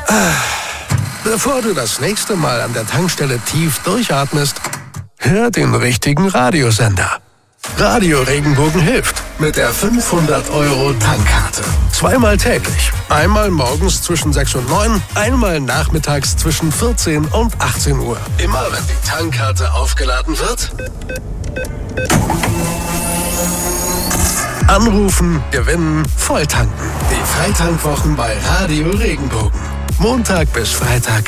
Bevor du das nächste Mal an der Tankstelle tief durchatmest, hör den richtigen Radiosender. Radio Regenbogen hilft mit der 500-Euro-Tankkarte. Zweimal täglich. Einmal morgens zwischen 6 und 9, einmal nachmittags zwischen 14 und 18 Uhr. Immer wenn die Tankkarte aufgeladen wird, anrufen, gewinnen, volltanken. Die Freitankwwochen bei Radio Regenbogen. Montag bis Freitag